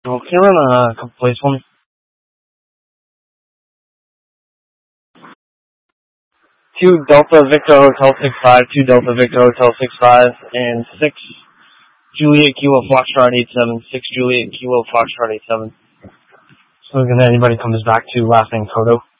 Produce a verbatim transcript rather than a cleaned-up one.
Okay, run a couple plays for me. Two Delta Victor Hotel six five, two Delta Victor Hotel six five, and six Juliet Kilo Foxtrot eight seven, six Juliet Kilo Foxtrot eight seven. So then anybody comes back to last name Toto.